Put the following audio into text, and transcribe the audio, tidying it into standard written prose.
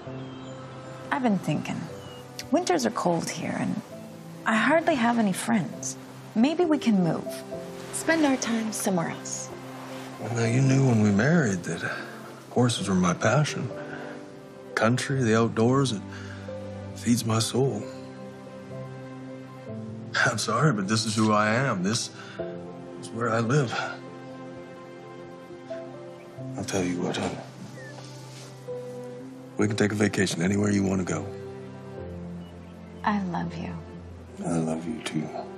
I've been thinking. Winters are cold here, and I hardly have any friends. Maybe we can move. Spend our time somewhere else. Well, now, you knew when we married that horses were my passion. Country, the outdoors, it feeds my soul. I'm sorry, but this is who I am. This is where I live. I'll tell you what, honey. We can take a vacation anywhere you want to go. I love you. I love you, too.